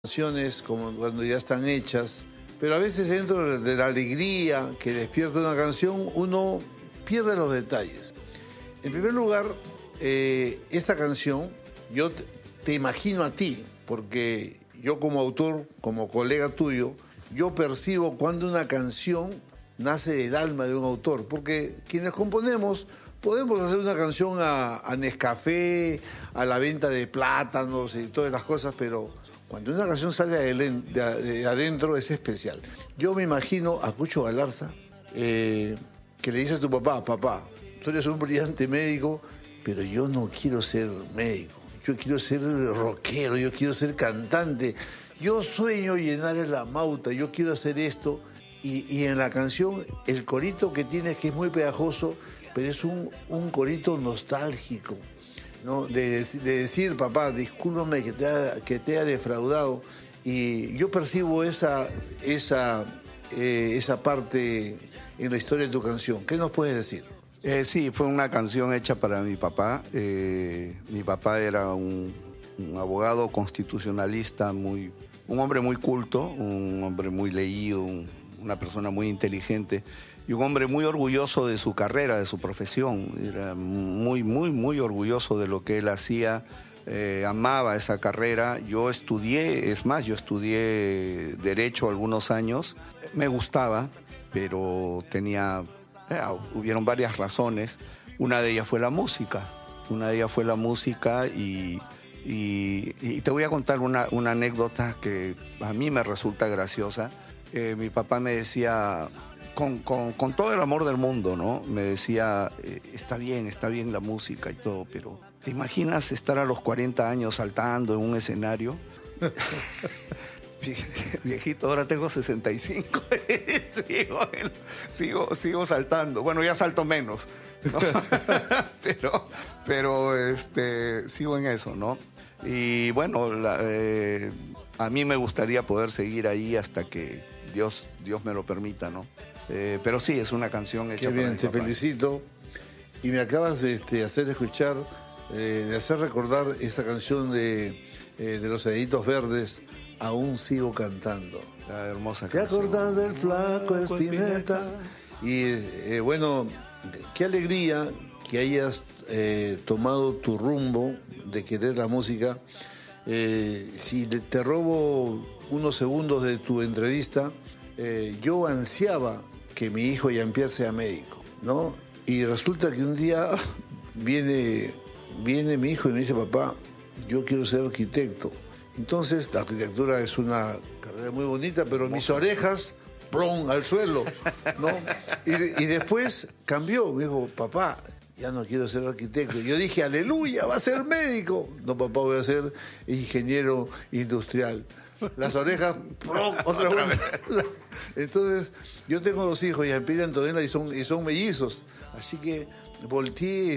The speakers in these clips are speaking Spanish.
Canciones como cuando ya están hechas, pero a veces dentro de la alegría que despierta una canción uno pierde los detalles. En primer lugar, esta canción yo te imagino a ti, porque yo como autor, como colega tuyo, yo percibo cuando una canción nace del alma de un autor, porque quienes componemos podemos hacer una canción a Nescafé, a la venta de plátanos y todas las cosas, pero cuando una canción sale de adentro es especial. Yo me imagino a Cucho Galarza que le dice a tu papá, papá, tú eres un brillante médico, pero yo no quiero ser médico, yo quiero ser rockero, yo quiero ser cantante, yo sueño llenar el Amauta, yo quiero hacer esto. Y en la canción el corito que tienes, que es muy pegajoso, pero es un corito nostálgico, ¿no? De decir, papá, discúlpame que te haya defraudado. Y yo percibo esa parte en la historia de tu canción. ¿Qué nos puedes decir? Sí, fue una canción hecha para mi papá. Mi papá era un abogado constitucionalista, un hombre muy culto, un hombre muy leído, una persona muy inteligente y un hombre muy orgulloso de su carrera, de su profesión. Era muy, muy, muy orgulloso de lo que él hacía, amaba esa carrera. Yo estudié Derecho algunos años. Me gustaba, pero hubieron varias razones. Una de ellas fue la música. Y te voy a contar una anécdota que a mí me resulta graciosa. Mi papá me decía, con todo el amor del mundo, ¿no? Me decía, está bien la música y todo, pero ¿te imaginas estar a los 40 años saltando en un escenario? Viejito, ahora tengo 65. sigo saltando. Bueno, ya salto menos, ¿no? pero sigo en eso, ¿no? Y bueno, a mí me gustaría poder seguir ahí hasta que Dios me lo permita, ¿no? Pero sí, es una canción hecha. Qué bien, para mi te papá. felicito. Y me acabas de hacer escuchar, de hacer recordar esta canción de Los Enanitos Verdes, Aún sigo cantando. La hermosa ¿Te canción. acordás del flaco Espineta? Y bueno, qué alegría que hayas tomado tu rumbo de querer la música. Si te robo unos segundos de tu entrevista, yo ansiaba que mi hijo Jean-Pierre sea médico, ¿no? Y resulta que un día viene mi hijo y me dice, papá, yo quiero ser arquitecto. Entonces, la arquitectura es una carrera muy bonita, pero mis orejas, ¡plum!, al suelo, ¿no? Y después cambió, me dijo, papá, ya no quiero ser arquitecto. Yo dije, aleluya, va a ser médico. No, papá, voy a ser ingeniero industrial. Las orejas, ¡plum!, otra vez. Entonces, yo tengo 2 hijos, Jean-Pierre y Antonella, y son mellizos. Así que volteé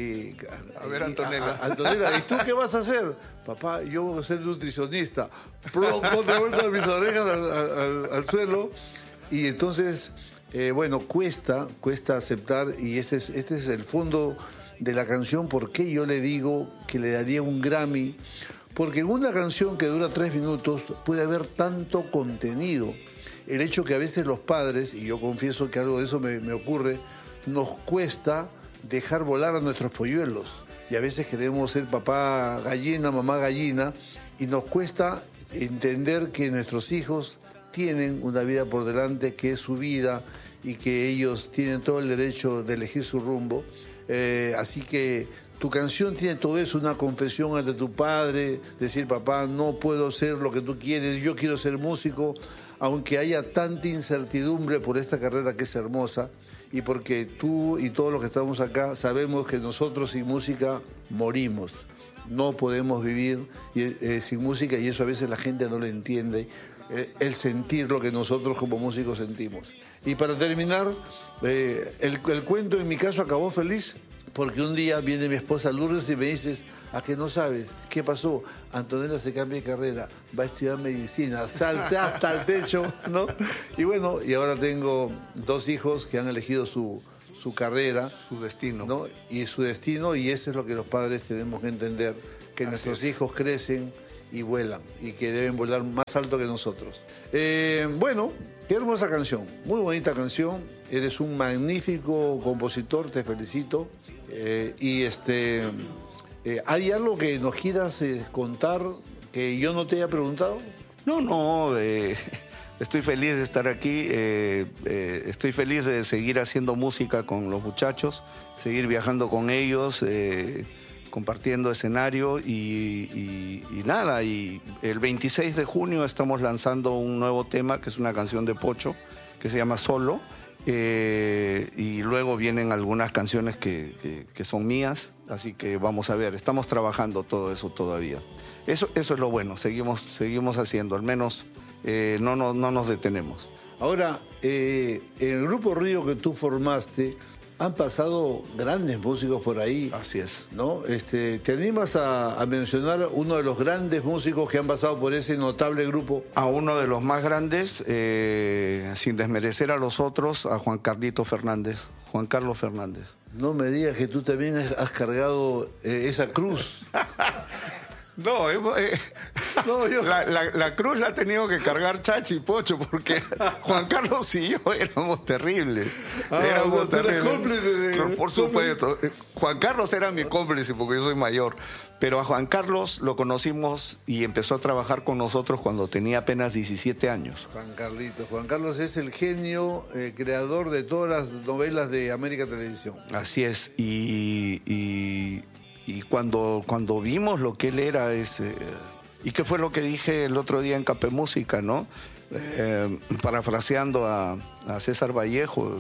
a ver, Antonella. Antonella, ¿y tú qué vas a hacer? Papá, yo voy a ser nutricionista. ¡Plum!, otra vuelta de mis orejas al suelo. Y entonces, bueno, cuesta aceptar, y este es el fondo de la canción, por qué yo le digo que le daría un Grammy. Porque en una canción que dura 3 minutos puede haber tanto contenido. El hecho que a veces los padres, y yo confieso que algo de eso me ocurre, nos cuesta dejar volar a nuestros polluelos. Y a veces queremos ser papá gallina, mamá gallina, y nos cuesta entender que nuestros hijos tienen una vida por delante, que es su vida, y que ellos tienen todo el derecho de elegir su rumbo. Así que tu canción tiene todo eso, una confesión ante tu padre, decir, papá, no puedo ser lo que tú quieres, yo quiero ser músico, aunque haya tanta incertidumbre por esta carrera que es hermosa, y porque tú y todos los que estamos acá sabemos que nosotros sin música morimos. No podemos vivir sin música, y eso a veces la gente no lo entiende, el sentir lo que nosotros como músicos sentimos. Y para terminar, el cuento en mi caso acabó feliz, porque un día viene mi esposa Lourdes y me dices, ¿a qué no sabes? ¿Qué pasó? Antonella se cambia de carrera, va a estudiar medicina, salté hasta el techo, ¿no? Y bueno, y ahora tengo 2 hijos que han elegido su carrera. Su destino. ¿No? Y su destino, y eso es lo que los padres tenemos que entender, que nuestros hijos crecen y vuelan, y que deben volar más alto que nosotros. Bueno, qué hermosa canción, muy bonita canción. Eres un magnífico compositor, te felicito. ¿Hay algo que nos quieras contar que yo no te haya preguntado? No, estoy feliz de estar aquí, estoy feliz de seguir haciendo música con los muchachos, seguir viajando con ellos, compartiendo escenario y nada. Y el 26 de junio estamos lanzando un nuevo tema, que es una canción de Pocho, que se llama Solo. Y luego vienen algunas canciones que son mías, así que vamos a ver, estamos trabajando todo eso todavía. Eso es lo bueno, seguimos haciendo, al menos no nos detenemos. Ahora, en el Grupo Río que tú formaste, han pasado grandes músicos por ahí. Así es. ¿No? ¿Te animas a mencionar uno de los grandes músicos que han pasado por ese notable grupo? A uno de los más grandes, sin desmerecer a los otros, a Juan Carlos Fernández. No me digas que tú también has cargado esa cruz. No, la cruz la ha tenido que cargar Chachi y Pocho, porque Juan Carlos y yo éramos terribles. Éramos terribles. Cómplice por supuesto. Juan Carlos era mi cómplice porque yo soy mayor. Pero a Juan Carlos lo conocimos y empezó a trabajar con nosotros cuando tenía apenas 17 años. Juan Carlos es el genio creador de todas las novelas de América Televisión. Así es. Y cuando vimos lo que él era, y qué fue lo que dije el otro día en Café Música, ¿no? Parafraseando a César Vallejo.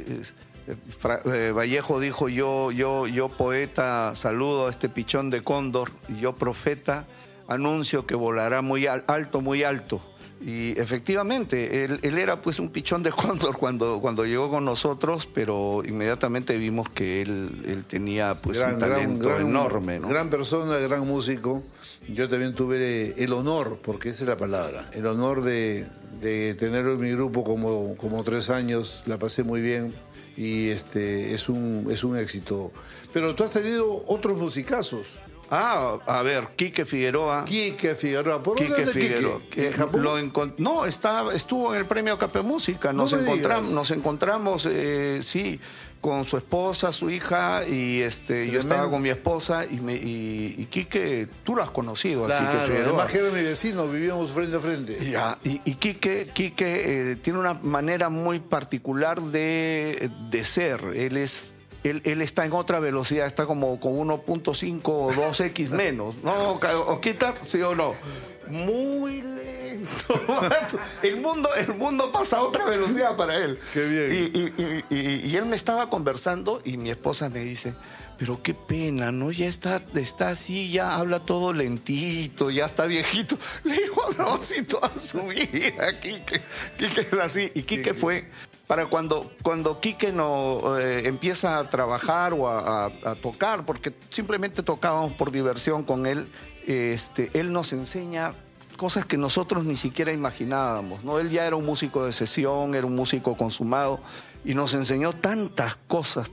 Vallejo dijo: yo poeta saludo a este pichón de cóndor, y yo profeta anuncio que volará muy alto, muy alto. Y efectivamente, él era pues un pichón de cóndor cuando llegó con nosotros, pero inmediatamente vimos que él tenía pues un talento enorme, ¿no? Gran persona, gran músico. Yo también tuve el honor, porque esa es la palabra, el honor de tenerlo en mi grupo como 3 años. La pasé muy bien y es un éxito. Pero tú has tenido otros musicazos. A ver, Quique Figueroa. ¿Por dónde anda Quique? ¿En Japón? No, estuvo en el premio Café Música. Nos encontramos, sí, con su esposa, su hija, y yo estaba con mi esposa, y Quique, tú lo has conocido, claro, a Quique Figueroa. Además que era mi vecino, vivíamos frente a frente. Ya, y Quique tiene una manera muy particular de ser. Él está en otra velocidad, está como con 1.5 o 2x menos. ¿No, Osquita? ¿Sí o no? Muy lento. El mundo pasa a otra velocidad para él. Qué bien. Y él me estaba conversando y mi esposa me dice: pero qué pena, ¿no? Ya está así, ya habla todo lentito, ya está viejito. Le digo: no, si toda su vida, Quique es así. Y Quique fue... Para cuando Quique empieza a trabajar o a tocar, porque simplemente tocábamos por diversión con él, él nos enseña cosas que nosotros ni siquiera imaginábamos, ¿no? Él ya era un músico de sesión, era un músico consumado, y nos enseñó tantas cosas,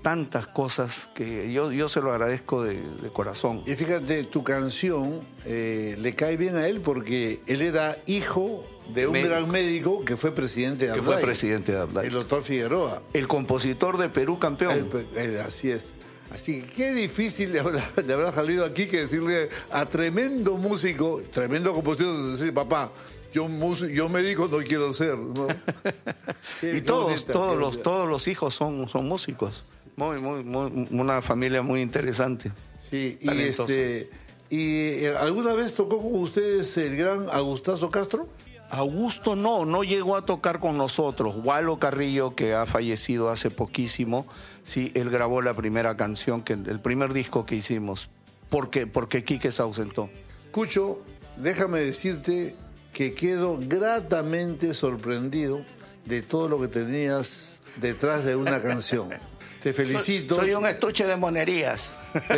que yo se lo agradezco de corazón. Y fíjate, tu canción le cae bien a él porque él era hijo de un gran médico que fue presidente de Abdai. El doctor Figueroa. El compositor de Perú campeón. Así es. Así que qué difícil le habrá salido aquí que decirle a tremendo músico, tremendo compositor, decir: papá, yo médico no quiero ser, ¿no? Y todos los hijos son músicos. Una familia muy interesante. Sí, ¿y alguna vez tocó con ustedes el gran Agustazo Castro? Augusto no llegó a tocar con nosotros. Walo Carrillo, que ha fallecido hace poquísimo, sí, él grabó la primera canción, el primer disco que hicimos, porque Quique se ausentó. Cucho, déjame decirte que quedo gratamente sorprendido de todo lo que tenías detrás de una canción. Te felicito. Soy un estuche de monerías.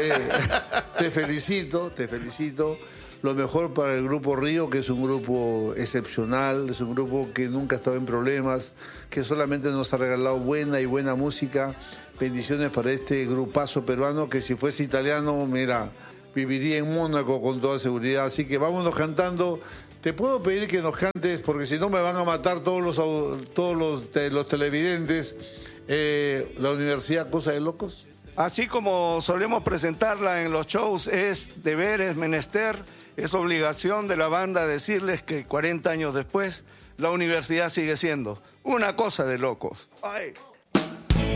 Te felicito. Lo mejor para el Grupo Río, que es un grupo excepcional, es un grupo que nunca ha estado en problemas, que solamente nos ha regalado buena música. Bendiciones para este grupazo peruano, que si fuese italiano, mira, viviría en Mónaco con toda seguridad. Así que vámonos cantando. Te puedo pedir que nos cantes, porque si no me van a matar todos los televidentes, la Universidad Cosa de Locos. Así como solemos presentarla en los shows, es deber, es menester, es obligación de la banda decirles que 40 años después la universidad sigue siendo una cosa de locos. ¡Ay!